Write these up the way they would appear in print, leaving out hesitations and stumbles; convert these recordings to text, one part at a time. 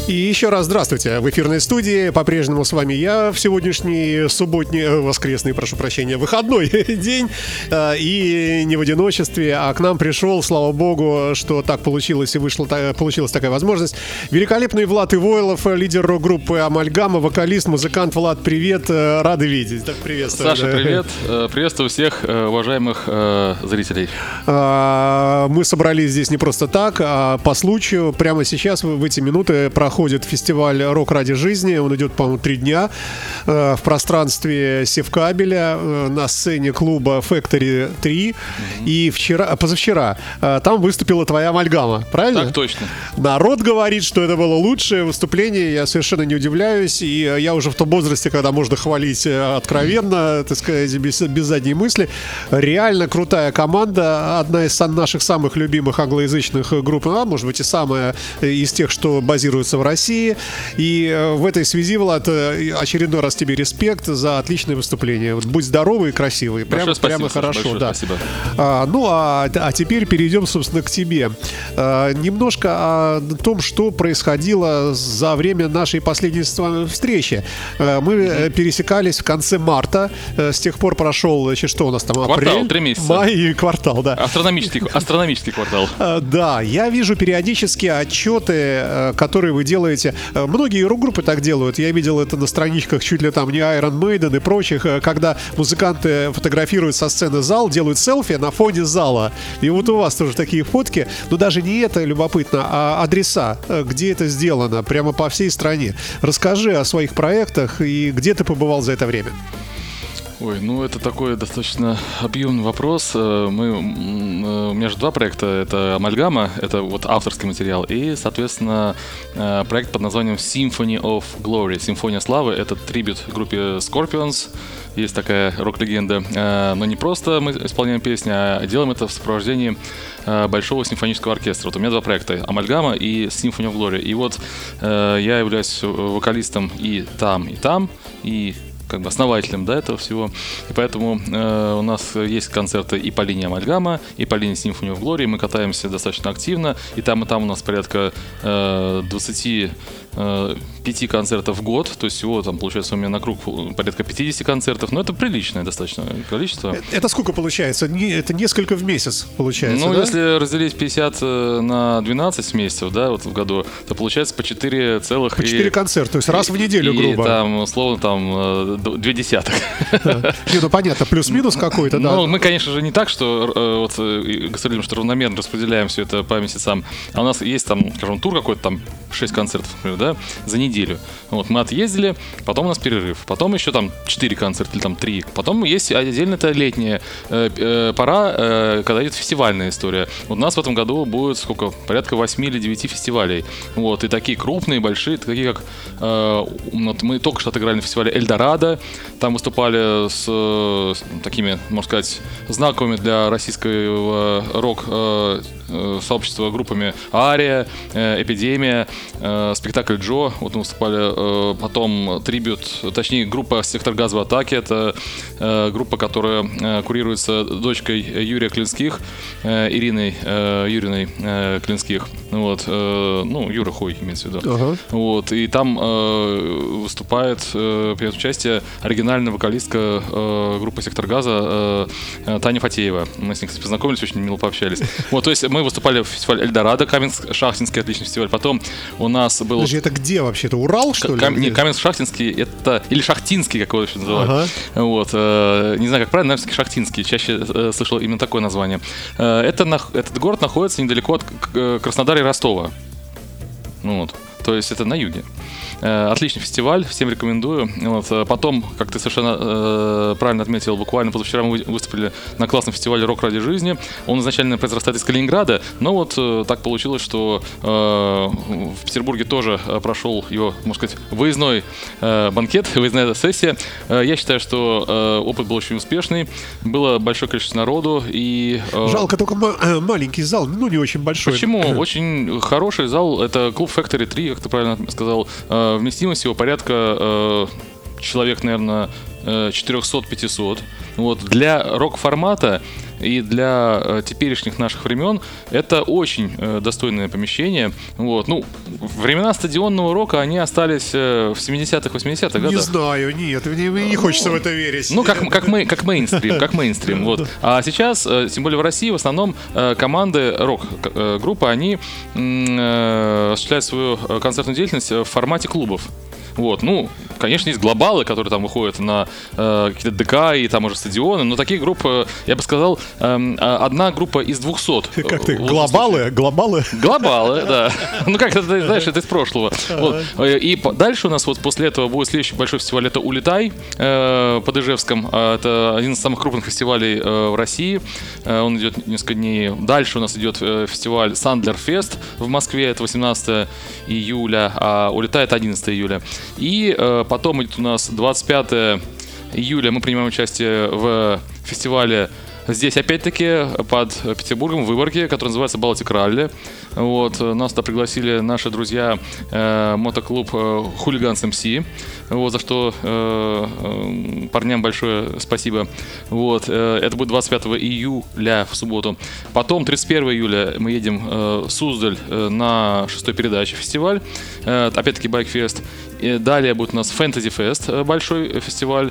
И еще раз здравствуйте. В эфирной студии по-прежнему с вами я в сегодняшний воскресный, прошу прощения, выходной день. И не в одиночестве, а к нам пришел, слава богу, что так получилось и получилась такая возможность. Великолепный Влад Ивойлов, лидер рок-группы «Амальгама», вокалист, музыкант. Влад, привет, рады видеть. Так, приветствую. Саша, привет. Приветствую всех уважаемых зрителей. Мы собрались здесь не просто так, а по случаю. Прямо сейчас, в эти минуты, проходит фестиваль «Рок ради жизни». Он идет, по-моему, 3 дня в пространстве Севкабеля на сцене клуба Factory 3. И позавчера там выступила твоя «Амальгама», правильно? Так точно. Народ говорит, что это было лучшее выступление. Я совершенно не удивляюсь. И я уже в том возрасте, когда можно хвалить откровенно, так сказать, без задней мысли. Реально крутая команда. Одна из наших самых любимых англоязычных групп, может быть, и самая из тех, что базируются в России. И в этой связи, Влад, очередной раз тебе респект за отличное выступление. Будь здоровый и красивый. Прямо хорошо. Да. Спасибо. А теперь перейдем, собственно, к тебе. Немножко о том, что происходило за время нашей последней встречи. Мы пересекались в конце марта. С тех пор прошел, значит, что у нас там? Квартал, апрель, 3 месяца. Май и квартал, да. Астрономический квартал. Да, я вижу периодически отчеты, которые вы делаете. Многие рок-группы так делают. Я видел это на страничках чуть ли там не Iron Maiden и прочих, когда музыканты фотографируют со сцены зал, делают селфи на фоне зала. И вот у вас тоже такие фотки. Но даже не это любопытно, а адреса, где это сделано, прямо по всей стране. Расскажи о своих проектах и где ты побывал за это время. Ой, ну это такой достаточно объемный вопрос. У меня же 2 проекта. Это «Амальгама», это вот авторский материал, и, соответственно, проект под названием Symphony of Glory, «Симфония славы». Это трибют группе Scorpions. Есть такая рок-легенда. Но не просто мы исполняем песни, а делаем это в сопровождении большого симфонического оркестра. Вот у меня 2 проекта: «Амальгама» и «Symphony of Glory». И вот я являюсь вокалистом и там, и как бы основателем, да, этого всего. И поэтому у нас есть концерты и по линии «Амальгама», и по линии Symphony of Glory. Мы катаемся достаточно активно. И там у нас порядка 25 концертов в год. То есть всего там получается у меня на круг порядка 50 концертов. Но это приличное достаточно количество. Это сколько получается? Это несколько в месяц получается, ну, да? если разделить 50 на 12 месяцев, да, вот в году, то получается по 4 целых... По 4 концерта, то есть раз в неделю, грубо. И там, условно, там 0,2. Не, ну понятно, плюс-минус какой-то, да. Ну, мы, конечно же, не так, что гастролируем, что равномерно распределяем все это по месяцам. А у нас есть там, скажем, тур какой-то, там 6 концертов, например, да, за неделю. Вот, мы отъездили, потом у нас перерыв, потом еще там 4 концерта или там 3. Потом есть отдельно это летняя пора, когда идет фестивальная история. Вот у нас в этом году будет сколько? Порядка 8 или 9 фестивалей. Вот, и такие крупные, большие, такие как... вот мы только что отыграли на фестивале «Эльдорадо». Там выступали с такими, можно сказать, знаковыми для российского рок-сообщества группами «Ария», «Эпидемия», спектакль «Джо». Вот мы выступали, потом трибют, точнее, группа «Сектор газовой атаки». Это группа, которая курируется дочкой Юрия Клинских, Ириной Юрьевной Клинских. Вот, ну, Юра Хой имеется в виду. Ага. Вот, и там выступает, примет участие оригинальная вокалистка группы «Сектор газа» Таня Фатеева. Мы с ней, кстати, познакомились, очень мило пообщались. Вот, то есть мы выступали в фестивале «Эльдорадо», Каменск-Шахтинский, отличный фестиваль. Потом у нас был... Подожди, это где вообще? Это Урал, что ли? Не, Каменск-Шахтинский, это... Или Шахтинский, как его еще называют. Ага. Вот. Не знаю, как правильно, наверное, Шахтинский. Чаще слышал именно такое название. Этот город находится недалеко от Краснодара и Ростова. Вот. То есть это на юге. Отличный фестиваль, всем рекомендую. Вот. Потом, как ты совершенно правильно отметил, буквально позавчера мы выступили на классном фестивале «Рок ради жизни». Он изначально произрастает из Калининграда, но вот так получилось, что в Петербурге тоже прошел его, можно сказать, выездной банкет, выездная сессия. Я считаю, что опыт был очень успешный, было большое количество народу. И жалко только маленький зал, ну не очень большой. Почему? Очень хороший зал. Это клуб Factory 3, как ты правильно сказал. Вместимость его порядка человек, наверное, 400-500. Вот. Для рок-формата и для теперешних наших времен это очень достойное помещение. Вот. Ну, времена стадионного рока, они остались в 70-х, 80-х годах. Не знаю, нет, мне не хочется в это верить. Ну, как мейнстрим. Вот. А сейчас, тем более в России, в основном команды рок-группы, они осуществляют свою концертную деятельность в формате клубов. Вот, ну, конечно, есть глобалы, которые там выходят на какие-то ДК и там уже стадионы, но таких групп, я бы сказал, одна группа из 200. Как ты, глобалы? Глобалы, да. Ну, как это, знаешь, это из прошлого. Вот. И дальше у нас вот после этого будет следующий большой фестиваль, это «Улетай» под Ижевском. Это один из самых крупных фестивалей в России. Он идет несколько дней. Дальше у нас идет фестиваль «Сандлер-фест» в Москве, это 18 июля, а «Улетай» это 11 июля. И потом идет у нас 25 июля, мы принимаем участие в фестивале здесь, опять-таки, под Петербургом, в Выборге, который называется «Балтик Ралли». Вот, нас туда пригласили наши друзья, мотоклуб «Хулиганс МС», вот, за что парням большое спасибо. Вот, это будет 25 июля в субботу. Потом 31 июля мы едем в Суздаль на 6-й передаче фестиваль, опять-таки «Байкфест». И далее будет у нас «Фэнтези Фест», большой фестиваль,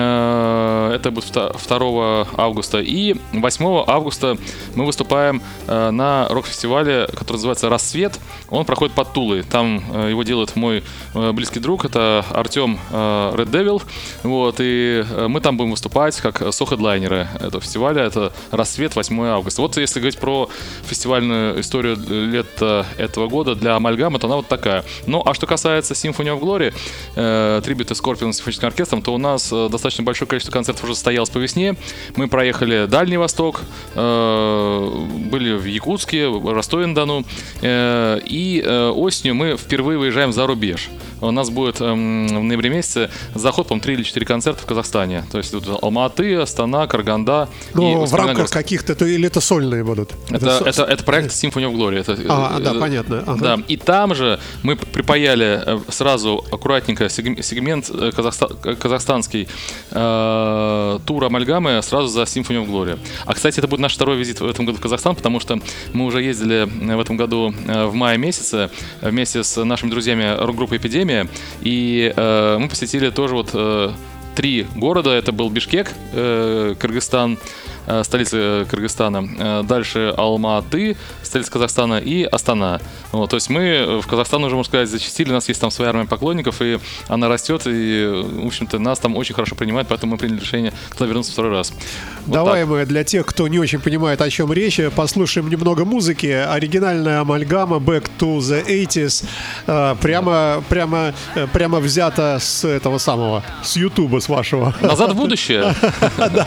это будет 2 августа. И 8 августа мы выступаем на рок-фестивале, который называется «Рассвет». Он проходит под Тулой. Там его делает мой близкий друг, это Артем Red Devil. Вот, и мы там будем выступать как со-хедлайнеры этого фестиваля. Это «Рассвет», 8 августа. Вот если говорить про фестивальную историю лета этого года для Амальгама, то она вот такая. Ну, а что касается Symphony of Glory, трибюта Скорпионом с симфоническим оркестром, то у нас достаточно большое количество концертов уже состоялось по весне. Мы проехали Дальний Восток, были в Якутске, в Ростове-на-Дону, и осенью мы впервые выезжаем за рубеж. У нас будет в ноябре месяце заход, по-моему, 3 или 4 концерта в Казахстане. То есть тут Алматы, Астана, Караганда. Ну, в рамках каких-то, или это сольные будут? Это проект Symphony of Glory. Да, понятно. Ага. Да. И там же мы припаяли сразу аккуратненько сегмент казахстанский тур Амальгамы сразу за Symphony of Glory. А, кстати, это будет наш второй визит в этом году в Казахстан, потому что мы уже ездили в этом году в мае месяце вместе с нашими друзьями рок-группы «Эпидемия», и мы посетили тоже вот 3 города. Это был Бишкек, Кыргызстан, столица Кыргызстана. Дальше Алматы, столица Казахстана, и Астана. Вот, то есть мы в Казахстан уже, можно сказать, зачастили. У нас есть там своя армия поклонников, и она растет, и, в общем-то, нас там очень хорошо принимают, поэтому мы приняли решение туда вернуться второй раз. Вот давай так. Мы для тех, кто не очень понимает, о чем речь, послушаем немного музыки. Оригинальная Амальгама «Back to the 80s» прямо взята с этого самого, с Ютуба, с вашего. «Назад в будущее». Да,